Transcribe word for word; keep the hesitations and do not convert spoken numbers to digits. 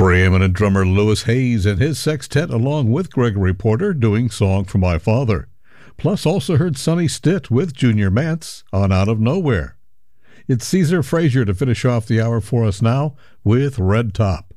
Preeminent drummer Louis Hayes and his sextet along with Gregory Porter doing Song for My Father. Plus also heard Sonny Stitt with Junior Mance on Out of Nowhere. It's Caesar Frazier to finish off the hour for us now with Red Top.